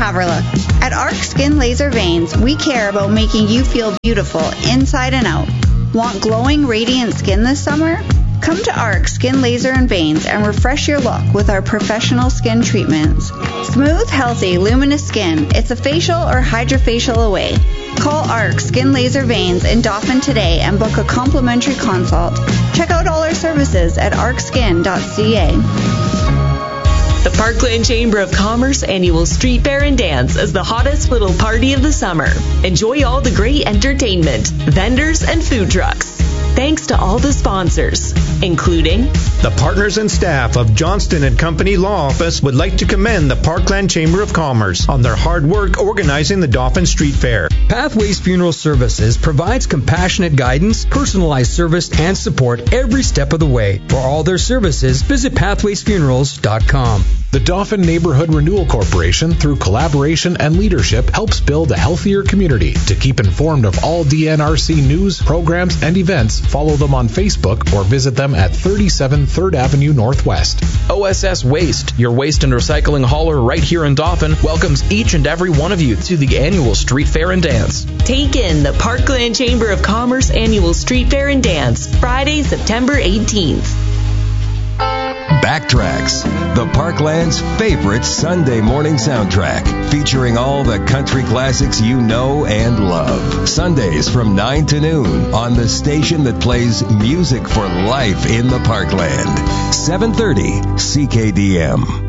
Haverlook. At Arc Skin Laser Veins, we care about making you feel beautiful inside and out. Want glowing, radiant skin this summer? Come to Arc Skin Laser and Veins and refresh your look with our professional skin treatments. Smooth, healthy, luminous skin. It's a facial or hydrofacial away. Call Arc Skin Laser Veins in Dauphin today and book a complimentary consult. Check out all our services at arcskin.ca. The Parkland Chamber of Commerce annual Street Fair and Dance is the hottest little party of the summer. Enjoy all the great entertainment, vendors, and food trucks. Thanks to all the sponsors, including the partners and staff of Johnston & Company Law Office would like to commend the Parkland Chamber of Commerce on their hard work organizing the Dauphin Street Fair. Pathways Funeral Services provides compassionate guidance, personalized service, and support every step of the way. For all their services, visit pathwaysfunerals.com. The Dauphin Neighborhood Renewal Corporation, through collaboration and leadership, helps build a healthier community. To keep informed of all DNRC news, programs, and events, follow them on Facebook or visit them at 37 3rd Avenue Northwest. OSS Waste, your waste and recycling hauler right here in Dauphin, welcomes each and every one of you to the annual Street Fair and Dance. Take in the Parkland Chamber of Commerce annual Street Fair and Dance, Friday, September 18th. Backtracks, the Parkland's favorite Sunday morning soundtrack, featuring all the country classics you know and love. Sundays from 9 to noon on the station that plays music for life in the Parkland. 730 CKDM.